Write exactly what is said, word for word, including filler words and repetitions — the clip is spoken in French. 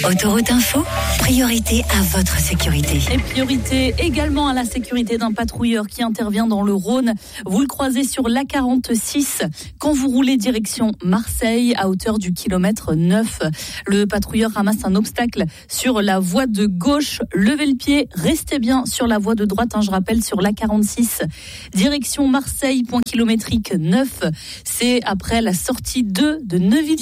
Autoroute Info, priorité à votre sécurité. Et priorité également à la sécurité d'un patrouilleur qui intervient dans le Rhône. Vous le croisez sur l'A quarante-six quand vous roulez direction Marseille à hauteur du kilomètre neuf. Le patrouilleur ramasse un obstacle sur la voie de gauche. Levez le pied, restez bien sur la voie de droite. Hein, je rappelle, sur l'A quarante-six, direction Marseille, point kilométrique neuf. C'est après la sortie deux de Neuville.